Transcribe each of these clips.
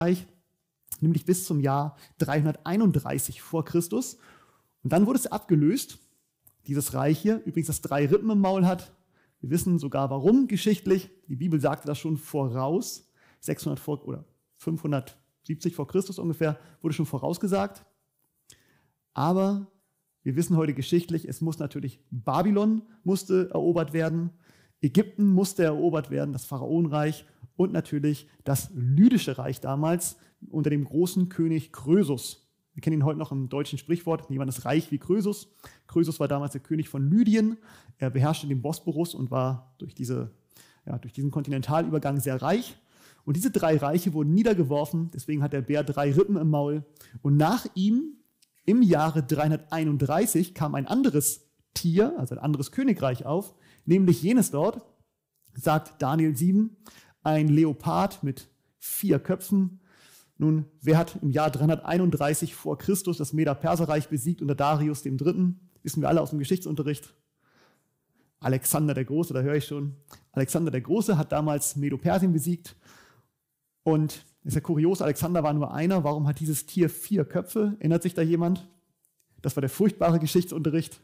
Reich, nämlich bis zum Jahr 331 vor Christus. Und dann wurde es abgelöst, dieses Reich hier, übrigens das 3 Rippen im Maul hat. Wir wissen sogar warum geschichtlich. Die Bibel sagte das schon voraus. 600 vor oder 570 vor Christus ungefähr wurde schon vorausgesagt. Aber wir wissen heute geschichtlich, es muss natürlich Babylon musste erobert werden, Ägypten musste erobert werden, das Pharaonenreich und natürlich das Lydische Reich damals unter dem großen König Krösus. Wir kennen ihn heute noch im deutschen Sprichwort, niemand ist reich wie Krösus. Krösus war damals der König von Lydien. Er beherrschte den Bosporus und war durch diesen Kontinentalübergang sehr reich. Und diese 3 Reiche wurden niedergeworfen, deswegen hat der Bär 3 Rippen im Maul. Und nach ihm, im Jahre 331, kam ein anderes Tier, also ein anderes Königreich auf, nämlich jenes dort, sagt Daniel 7, ein Leopard mit 4 Köpfen. Nun, wer hat im Jahr 331 vor Christus das Meder-Perser-Reich besiegt unter Darius III.? Wissen wir alle aus dem Geschichtsunterricht. Alexander der Große, da höre ich schon. Alexander der Große hat damals Medo-Persien besiegt. Und ist ja kurios, Alexander war nur einer. Warum hat dieses Tier 4 Köpfe? Erinnert sich da jemand? Das war der furchtbare Geschichtsunterricht.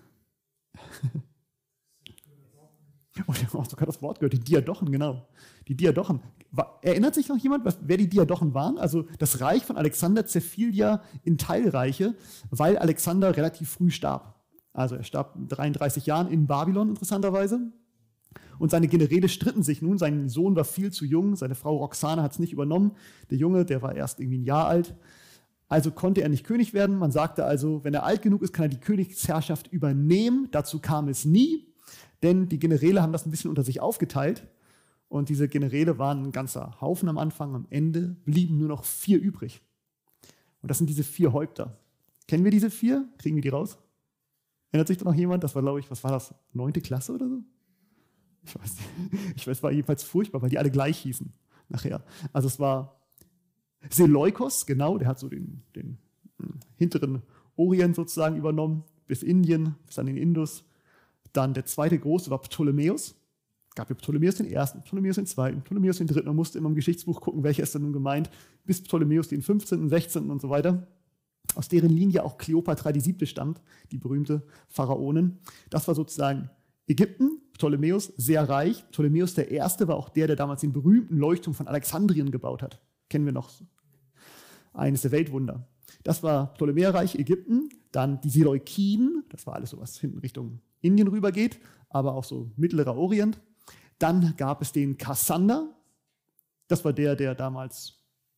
Oh, ich habe auch sogar das Wort gehört, die Diadochen, genau. Die Diadochen. Erinnert sich noch jemand, wer die Diadochen waren? Also das Reich von Alexander zerfiel ja in Teilreiche, weil Alexander relativ früh starb. Also er starb mit 33 Jahren in Babylon, interessanterweise. Und seine Generäle stritten sich nun. Sein Sohn war viel zu jung, seine Frau Roxane hat es nicht übernommen. Der Junge, der war erst irgendwie ein Jahr alt. Also konnte er nicht König werden. Man sagte also, wenn er alt genug ist, kann er die Königsherrschaft übernehmen. Dazu kam es nie, denn die Generäle haben das ein bisschen unter sich aufgeteilt. Und diese Generäle waren ein ganzer Haufen am Anfang. Am Ende blieben nur noch 4 übrig. Und das sind diese 4 Häupter. Kennen wir diese 4? Kriegen wir die raus? Erinnert sich da noch jemand? Das war, glaube ich, was war das? 9. Klasse oder so? Ich weiß nicht. Es war jedenfalls furchtbar, weil die alle gleich hießen nachher. Also es war Seleukos, genau, der hat so den hinteren Orient sozusagen übernommen, bis Indien, bis an den Indus. Dann der zweite große war Ptolemäus. Es gab ja Ptolemäus den ersten, Ptolemäus den zweiten, Ptolemäus den dritten. Man musste immer im Geschichtsbuch gucken, welcher ist denn nun gemeint, bis Ptolemäus den 15., 16. und so weiter. Aus deren Linie auch Kleopatra die 7. stammt, die berühmte Pharaonin. Das war sozusagen Ägypten, Ptolemäus, sehr reich. Ptolemäus der Erste war auch der damals den berühmten Leuchtturm von Alexandrien gebaut hat. Kennen wir noch. Eines der Weltwunder. Das war Ptolemäerreich, Ägypten. Dann die Seleukiden, das war alles so, was hinten Richtung Indien rübergeht, aber auch so Mittlerer Orient. Dann gab es den Kassander. Das war der damals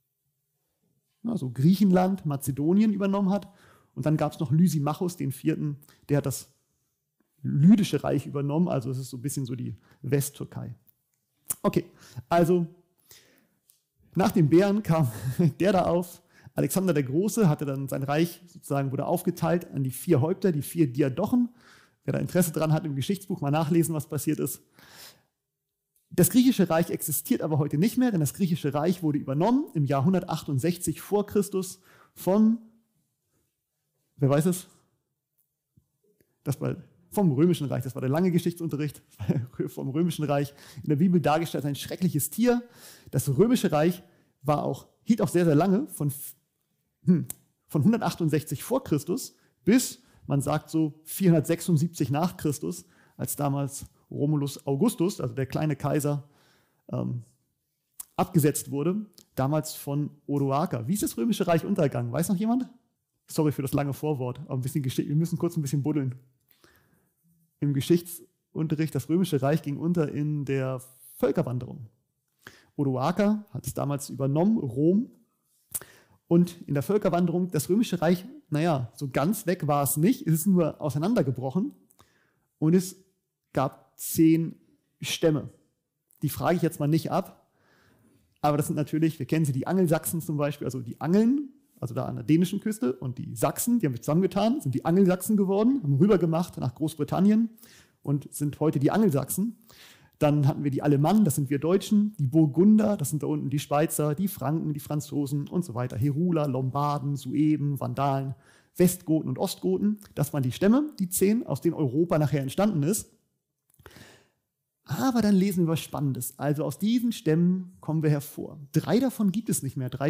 so Griechenland, Mazedonien übernommen hat. Und dann gab es noch Lysimachos, den 4., der hat das Lydische Reich übernommen, also es ist so ein bisschen so die Westtürkei. Okay, also nach dem Bären kam der da auf. Alexander der Große hatte dann sein Reich sozusagen, wurde aufgeteilt an die 4 Häupter, die 4 Diadochen. Wer da Interesse dran hat, im Geschichtsbuch mal nachlesen, was passiert ist. Das griechische Reich existiert aber heute nicht mehr, denn das griechische Reich wurde übernommen im Jahr 168 vor Christus von, wer weiß es? Das war vom Römischen Reich, das war der lange Geschichtsunterricht, vom Römischen Reich, in der Bibel dargestellt als ein schreckliches Tier. Das Römische Reich hielt auch sehr, sehr lange, von 168 vor Christus bis, man sagt so, 476 nach Christus, als damals Romulus Augustus, also der kleine Kaiser, abgesetzt wurde, damals von Odoaker. Wie ist das Römische Reich untergegangen? Weiß noch jemand? Sorry für das lange Vorwort, aber wir müssen kurz ein bisschen buddeln. Im Geschichtsunterricht, das Römische Reich ging unter in der Völkerwanderung. Odoaker hat es damals übernommen, Rom. Und in der Völkerwanderung, das Römische Reich, naja, so ganz weg war es nicht, es ist nur auseinandergebrochen und es gab 10 Stämme. Die frage ich jetzt mal nicht ab, aber das sind natürlich, wir kennen sie, die Angelsachsen zum Beispiel, also die Angeln, also da an der dänischen Küste, und die Sachsen, die haben sich zusammengetan, sind die Angelsachsen geworden, haben rübergemacht nach Großbritannien und sind heute die Angelsachsen. Dann hatten wir die Alemannen, das sind wir Deutschen, die Burgunder, das sind da unten die Schweizer, die Franken, die Franzosen und so weiter, Heruler, Lombarden, Sueben, Vandalen, Westgoten und Ostgoten. Das waren die Stämme, die 10, aus denen Europa nachher entstanden ist. Aber dann lesen wir was Spannendes. Also aus diesen Stämmen kommen wir hervor. 3 davon gibt es nicht mehr. 3